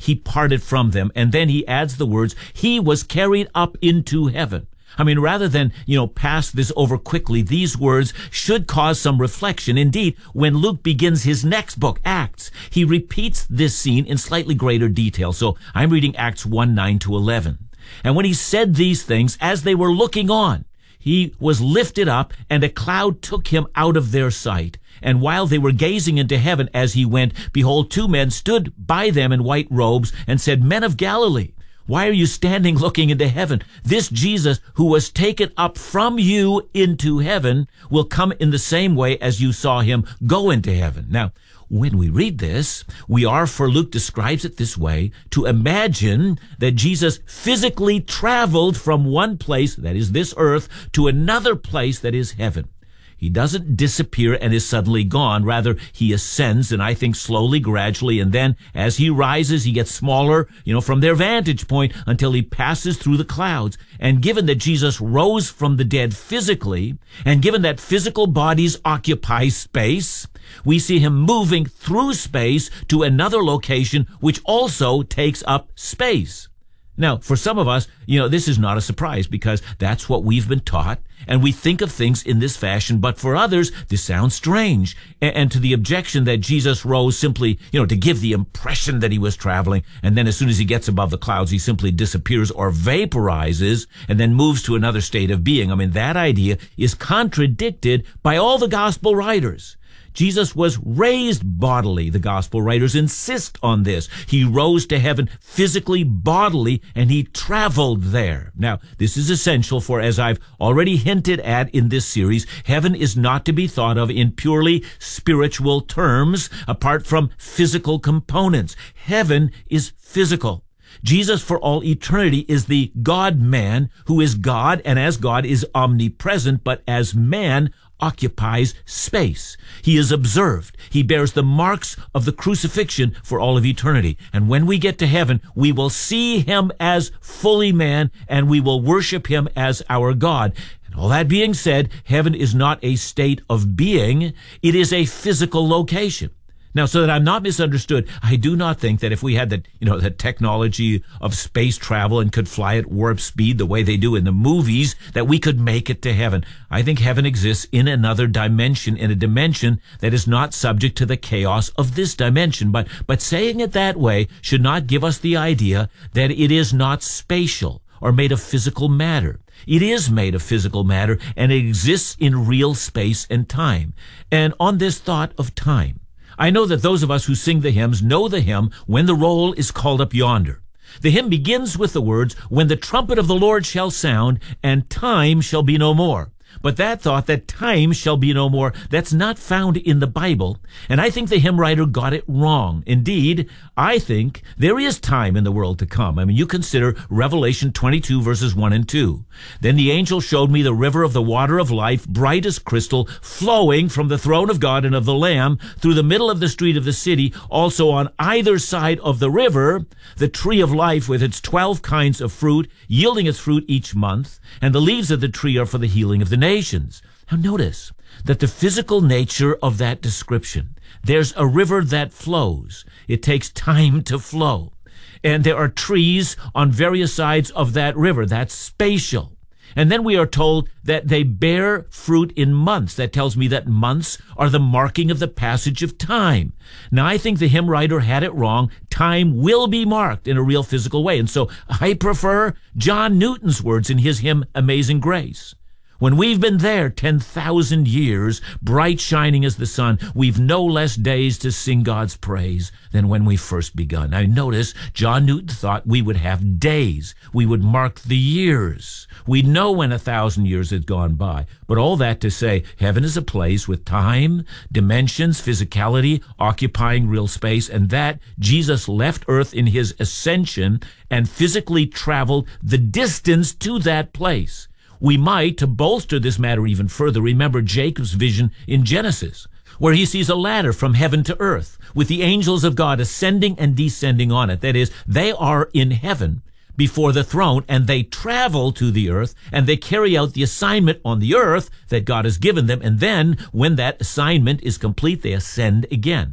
he parted from them. And then he adds the words, he was carried up into heaven. I mean, rather than, pass this over quickly, these words should cause some reflection. Indeed, when Luke begins his next book, Acts, he repeats this scene in slightly greater detail. So I'm reading Acts 1:9-11. And when he said these things, as they were looking on, he was lifted up, and a cloud took him out of their sight. And while they were gazing into heaven as he went, behold, two men stood by them in white robes and said, Men of Galilee, why are you standing looking into heaven? This Jesus who was taken up from you into heaven will come in the same way as you saw him go into heaven. Now, when we read this, we are, for Luke describes it this way, to imagine that Jesus physically traveled from one place, that is this earth, to another place, that is heaven. He doesn't disappear and is suddenly gone. Rather, he ascends, and I think slowly, gradually, and then as he rises, he gets smaller, from their vantage point until he passes through the clouds. And given that Jesus rose from the dead physically, and given that physical bodies occupy space, we see him moving through space to another location, which also takes up space. Now, for some of us, this is not a surprise because that's what we've been taught, and we think of things in this fashion. But for others, this sounds strange. And to the objection that Jesus rose simply, to give the impression that he was traveling, and then as soon as he gets above the clouds, he simply disappears or vaporizes and then moves to another state of being. I mean, that idea is contradicted by all the gospel writers. Jesus was raised bodily. The gospel writers insist on this. He rose to heaven physically, bodily, and he traveled there. Now, this is essential for, as I've already hinted at in this series, heaven is not to be thought of in purely spiritual terms, apart from physical components. Heaven is physical. Jesus for all eternity is the God-man who is God, and as God is omnipresent, but as man occupies space. He is observed. He bears the marks of the crucifixion for all of eternity. And when we get to heaven, we will see him as fully man, and we will worship him as our God. And all that being said, heaven is not a state of being. It is a physical location. Now, so that I'm not misunderstood, I do not think that if we had the technology of space travel and could fly at warp speed the way they do in the movies, that we could make it to heaven. I think heaven exists in another dimension, in a dimension that is not subject to the chaos of this dimension. But saying it that way should not give us the idea that it is not spatial or made of physical matter. It is made of physical matter, and it exists in real space and time. And on this thought of time, I know that those of us who sing the hymns know the hymn, When the Roll is Called Up Yonder. The hymn begins with the words, When the trumpet of the Lord shall sound, and time shall be no more. But that thought, that time shall be no more, that's not found in the Bible, and I think the hymn writer got it wrong. Indeed, I think there is time in the world to come. I mean, you consider Revelation 22, verses 1 and 2. Then the angel showed me the river of the water of life, bright as crystal, flowing from the throne of God and of the Lamb through the middle of the street of the city. Also on either side of the river, the tree of life with its 12 kinds of fruit, yielding its fruit each month, and the leaves of the tree are for the healing of the nations. Now notice that the physical nature of that description, there's a river that flows. It takes time to flow. And there are trees on various sides of that river. That's spatial. And then we are told that they bear fruit in months. That tells me that months are the marking of the passage of time. Now, I think the hymn writer had it wrong. Time will be marked in a real physical way. And so I prefer John Newton's words in his hymn, Amazing Grace. When we've been there 10,000 years, bright shining as the sun, we've no less days to sing God's praise than when we first begun. Now notice, John Newton thought we would have days. We would mark the years. We'd know when 1,000 years had gone by. But all that to say, heaven is a place with time, dimensions, physicality, occupying real space, and that Jesus left earth in his ascension and physically traveled the distance to that place. We might, to bolster this matter even further, remember Jacob's vision in Genesis, where he sees a ladder from heaven to earth, with the angels of God ascending and descending on it. That is, they are in heaven before the throne, and they travel to the earth, and they carry out the assignment on the earth that God has given them, and then, when that assignment is complete, they ascend again.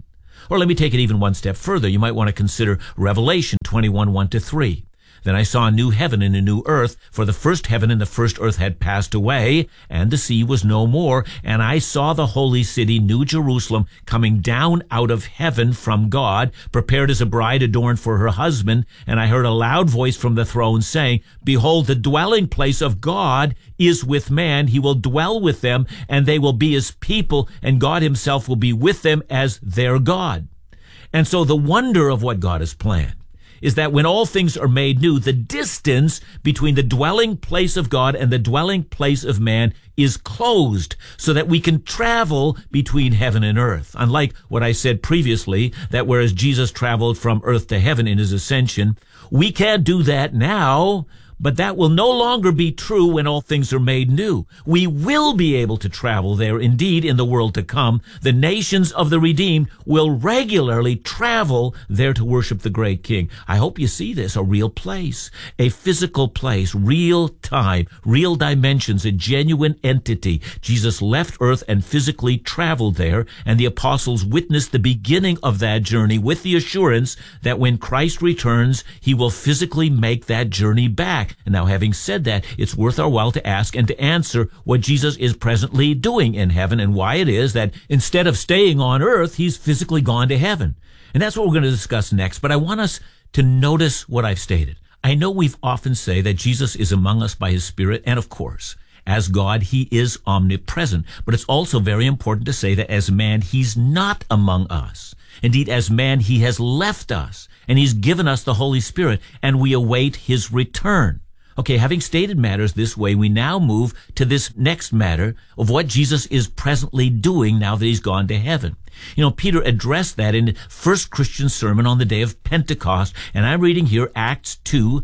Or let me take it even one step further. You might want to consider Revelation 21, 1-3. Then I saw a new heaven and a new earth, for the first heaven and the first earth had passed away, and the sea was no more. And I saw the holy city, New Jerusalem, coming down out of heaven from God, prepared as a bride adorned for her husband. And I heard a loud voice from the throne saying, Behold, the dwelling place of God is with man. He will dwell with them, and they will be his people, and God himself will be with them as their God. And so the wonder of what God has planned is that when all things are made new, the distance between the dwelling place of God and the dwelling place of man is closed so that we can travel between heaven and earth. Unlike what I said previously, that whereas Jesus traveled from earth to heaven in his ascension, we can't do that now, but that will no longer be true when all things are made new. We will be able to travel there indeed in the world to come. The nations of the redeemed will regularly travel there to worship the great King. I hope you see this, a real place, a physical place, real time, real dimensions, a genuine entity. Jesus left earth and physically traveled there, and the apostles witnessed the beginning of that journey with the assurance that when Christ returns, he will physically make that journey back. And now, having said that, it's worth our while to ask and to answer what Jesus is presently doing in heaven and why it is that instead of staying on earth, he's physically gone to heaven. And that's what we're going to discuss next. But I want us to notice what I've stated. I know we've often say that Jesus is among us by his Spirit, and of course, as God, he is omnipresent. But it's also very important to say that as man, he's not among us. Indeed, as man, he has left us, and he's given us the Holy Spirit, and we await his return. Okay, having stated matters this way, we now move to this next matter of what Jesus is presently doing now that he's gone to heaven. You know, Peter addressed that in the first Christian sermon on the day of Pentecost, and I'm reading here Acts 2,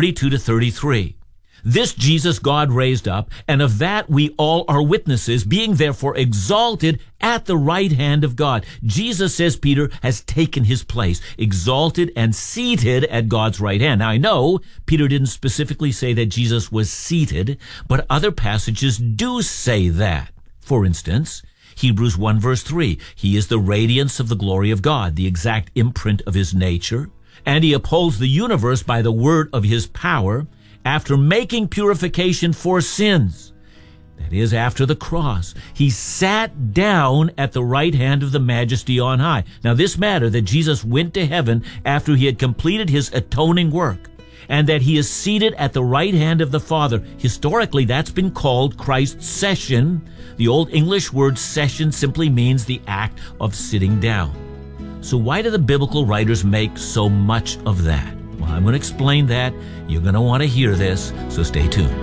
32-33. This Jesus God raised up, and of that we all are witnesses, being therefore exalted at the right hand of God. Jesus, says Peter, has taken his place, exalted and seated at God's right hand. Now, I know Peter didn't specifically say that Jesus was seated, but other passages do say that. For instance, Hebrews 1 verse 3, he is the radiance of the glory of God, the exact imprint of his nature, and he upholds the universe by the word of his power, after making purification for sins. That is, after the cross, he sat down at the right hand of the Majesty on high. Now, this matter that Jesus went to heaven after he had completed his atoning work, and that he is seated at the right hand of the Father. Historically, that's been called Christ's session. The Old English word session simply means the act of sitting down. So why do the biblical writers make so much of that? Well, I'm going to explain that. You're going to want to hear this, so stay tuned.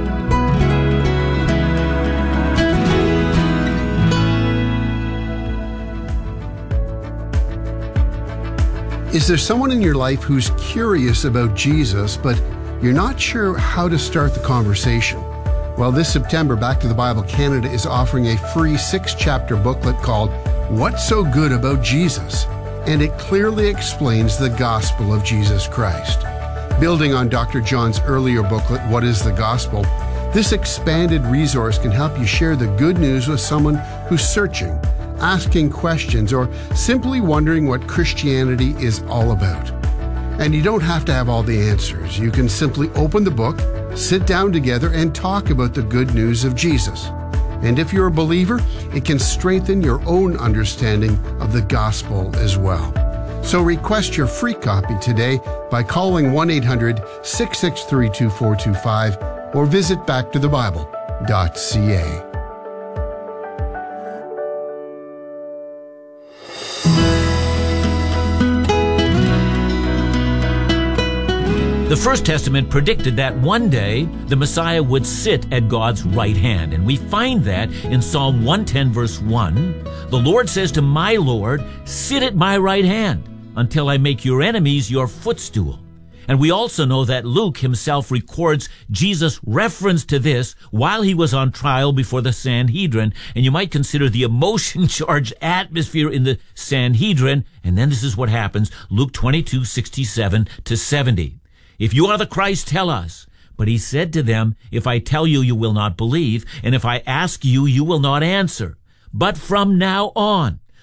Is there someone in your life who's curious about Jesus, but you're not sure how to start the conversation? Well, this September, Back to the Bible Canada is offering a free 6-chapter booklet called What's So Good About Jesus? And it clearly explains the gospel of Jesus Christ. Building on Dr. John's earlier booklet, What is the Gospel?, this expanded resource can help you share the good news with someone who's searching, asking questions, or simply wondering what Christianity is all about. And you don't have to have all the answers. You can simply open the book, sit down together, and talk about the good news of Jesus. And if you're a believer, it can strengthen your own understanding of the gospel as well. So request your free copy today by calling 1-800-663-2425 or visit backtothebible.ca. The First Testament predicted that one day the Messiah would sit at God's right hand. And we find that in Psalm 110 verse 1. The Lord says to my Lord, sit at my right hand until I make your enemies your footstool. And we also know that Luke himself records Jesus' reference to this while he was on trial before the Sanhedrin. And you might consider the emotion-charged atmosphere in the Sanhedrin. And then this is what happens, Luke 22:67-70. If you are the Christ, tell us. But he said to them, if I tell you, you will not believe, and if I ask you, you will not answer. But from now on,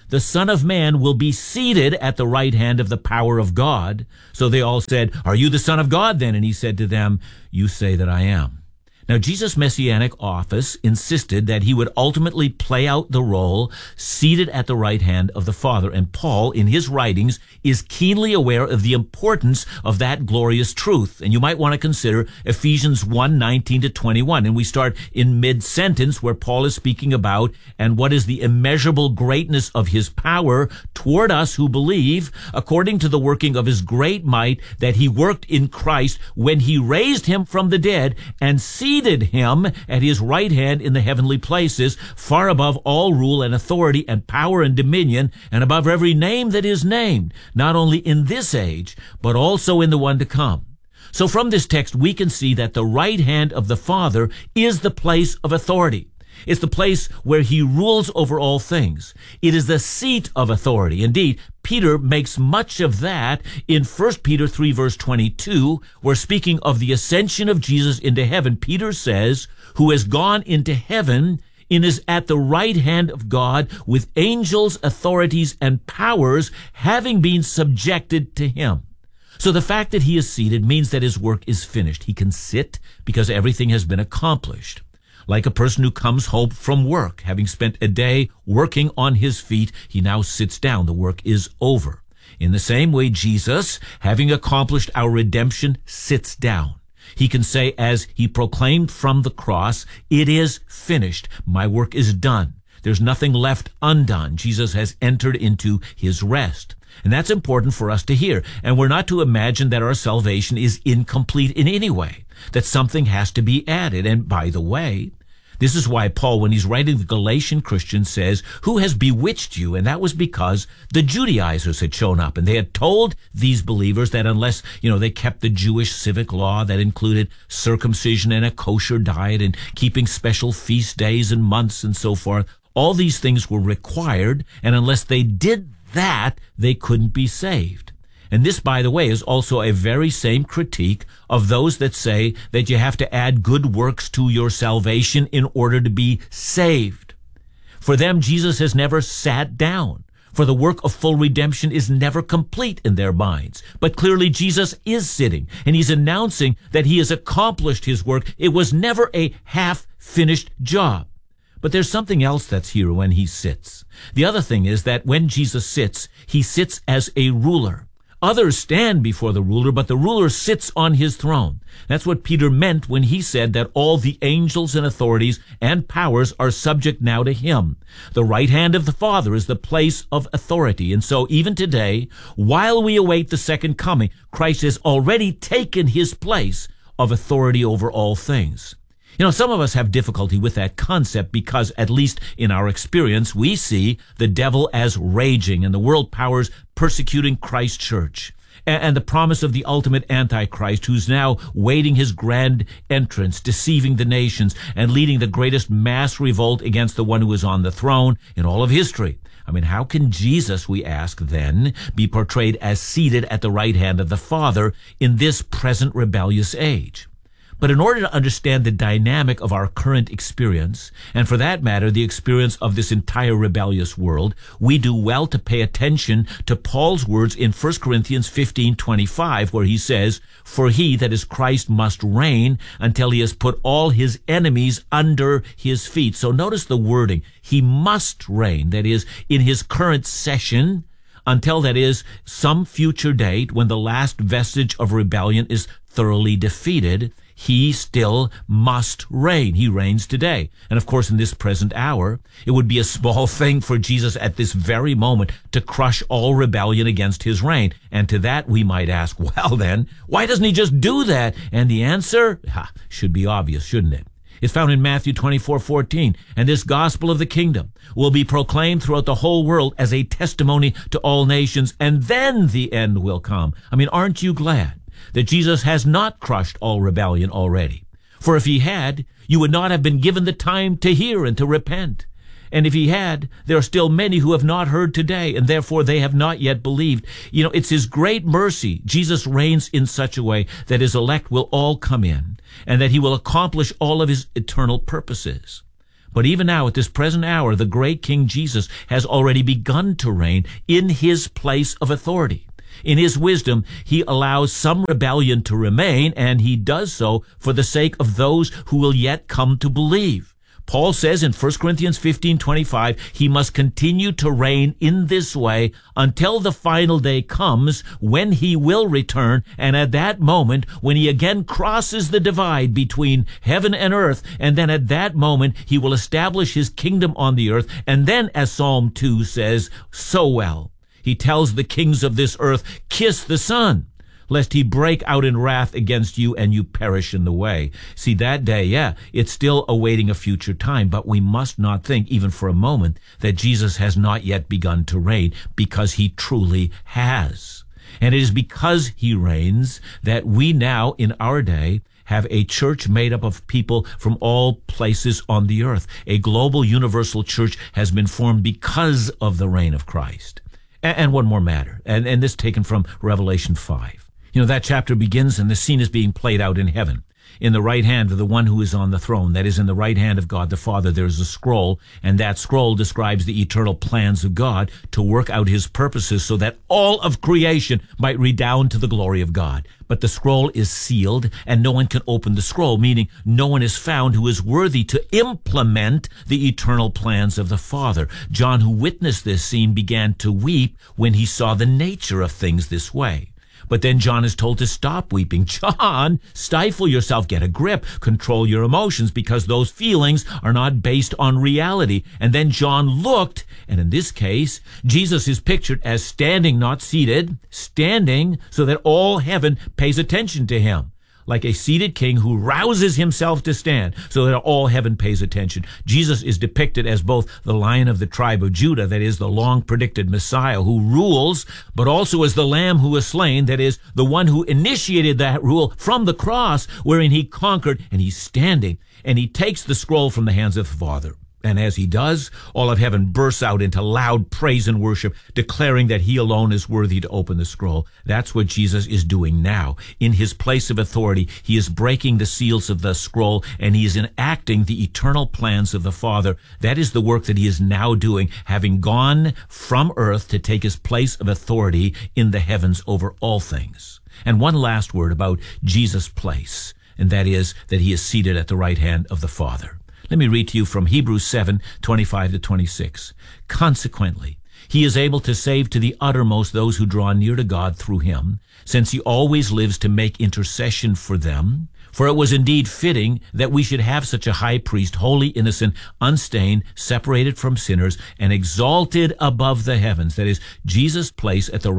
the Son of Man will be seated at the right hand of the power of God. So they all said, "Are you the Son of God then?" And he said to them, "You say that I am." Now, Jesus' messianic office insisted that he would ultimately play out the role seated at the right hand of the Father. And Paul, in his writings, is keenly aware of the importance of that glorious truth. And you might want to consider Ephesians 1:19-21. And we start in mid-sentence where Paul is speaking about, "And what is the immeasurable greatness of his power toward us who believe, according to the working of his great might that he worked in Christ when he raised him from the dead and seated him at his right hand in the heavenly places, far above all rule and authority and power and dominion, and above every name that is named, not only in this age, but also in the one to come." So from this text, we can see that the right hand of the Father is the place of authority. It's the place where he rules over all things. It is the seat of authority. Indeed, Peter makes much of that in 1 Peter 3 verse 22, where speaking of the ascension of Jesus into heaven, Peter says, "Who has gone into heaven and is at the right hand of God with angels, authorities, and powers, having been subjected to him." So the fact that he is seated means that his work is finished. He can sit because everything has been accomplished. Like a person who comes home from work, having spent a day working on his feet, he now sits down. The work is over. In the same way, Jesus, having accomplished our redemption, sits down. He can say, as he proclaimed from the cross, "It is finished. My work is done. There's nothing left undone." Jesus has entered into his rest. And that's important for us to hear. And we're not to imagine that our salvation is incomplete in any way, that something has to be added. And by the way, this is why Paul, when he's writing the Galatian Christians, says, "Who has bewitched you?" And that was because the Judaizers had shown up, and they had told these believers that unless, they kept the Jewish civic law that included circumcision and a kosher diet and keeping special feast days and months and so forth, all these things were required, and unless they did that, they couldn't be saved. And this, by the way, is also a very same critique of those that say that you have to add good works to your salvation in order to be saved. For them, Jesus has never sat down, for the work of full redemption is never complete in their minds. But clearly Jesus is sitting, and he's announcing that he has accomplished his work. It was never a half-finished job. But there's something else that's here when he sits. The other thing is that when Jesus sits, he sits as a ruler. Others stand before the ruler, but the ruler sits on his throne. That's what Peter meant when he said that all the angels and authorities and powers are subject now to him. The right hand of the Father is the place of authority. And so even today, while we await the second coming, Christ has already taken his place of authority over all things. Some of us have difficulty with that concept because, at least in our experience, we see the devil as raging and the world powers persecuting Christ's church. And the promise of the ultimate Antichrist, who's now waiting his grand entrance, deceiving the nations and leading the greatest mass revolt against the one who is on the throne in all of history. How can Jesus, we ask then, be portrayed as seated at the right hand of the Father in this present rebellious age? But in order to understand the dynamic of our current experience, and for that matter, the experience of this entire rebellious world, we do well to pay attention to Paul's words in 1 Corinthians 15:25, where he says, "For he, that is Christ, must reign until he has put all his enemies under his feet." So notice the wording. He must reign, that is, in his current session, until, that is, some future date when the last vestige of rebellion is thoroughly defeated. He still must reign. He reigns today. And of course, in this present hour, it would be a small thing for Jesus at this very moment to crush all rebellion against his reign. And to that we might ask, well then, why doesn't he just do that? And the answer should be obvious, shouldn't it? It's found in Matthew 24:14. "And this gospel of the kingdom will be proclaimed throughout the whole world as a testimony to all nations, and then the end will come." Aren't you glad that Jesus has not crushed all rebellion already? For if he had, you would not have been given the time to hear and to repent. And if he had, there are still many who have not heard today, and therefore they have not yet believed. It's his great mercy. Jesus reigns in such a way that his elect will all come in, and that he will accomplish all of his eternal purposes. But even now, at this present hour, the great King Jesus has already begun to reign in his place of authority. In his wisdom, he allows some rebellion to remain, and he does so for the sake of those who will yet come to believe. Paul says in 1 Corinthians 15:25, he must continue to reign in this way until the final day comes when he will return, and at that moment, when he again crosses the divide between heaven and earth, and then at that moment, he will establish his kingdom on the earth, and then, as Psalm 2 says so well, he tells the kings of this earth, kiss the Son, lest he break out in wrath against you and you perish in the way. See, that day, it's still awaiting a future time, but we must not think, even for a moment, that Jesus has not yet begun to reign, because he truly has. And it is because he reigns that we now, in our day, have a church made up of people from all places on the earth. A global universal church has been formed because of the reign of Christ. And one more matter, and this taken from Revelation 5. That chapter begins and the scene is being played out in heaven. In the right hand of the one who is on the throne, that is, in the right hand of God the Father, there is a scroll, and that scroll describes the eternal plans of God to work out his purposes so that all of creation might redound to the glory of God. But the scroll is sealed, and no one can open the scroll, meaning no one is found who is worthy to implement the eternal plans of the Father. John, who witnessed this scene, began to weep when he saw the nature of things this way. But then John is told to stop weeping. John, stifle yourself, get a grip, control your emotions, because those feelings are not based on reality. And then John looked, and in this case, Jesus is pictured as standing, not seated, standing so that all heaven pays attention to him. Like a seated king who rouses himself to stand so that all heaven pays attention. Jesus is depicted as both the Lion of the tribe of Judah, that is the long-predicted Messiah who rules, but also as the Lamb who was slain, that is the one who initiated that rule from the cross, wherein he conquered, and he's standing, and he takes the scroll from the hands of the Father. And as he does, all of heaven bursts out into loud praise and worship, declaring that he alone is worthy to open the scroll. That's what Jesus is doing now. In his place of authority, he is breaking the seals of the scroll, and he is enacting the eternal plans of the Father. That is the work that he is now doing, having gone from earth to take his place of authority in the heavens over all things. And one last word about Jesus' place, and that is that he is seated at the right hand of the Father. Let me read to you from Hebrews 7:25-26. Consequently, he is able to save to the uttermost those who draw near to God through him, since he always lives to make intercession for them. For it was indeed fitting that we should have such a high priest, holy, innocent, unstained, separated from sinners, and exalted above the heavens. That is, Jesus' place at the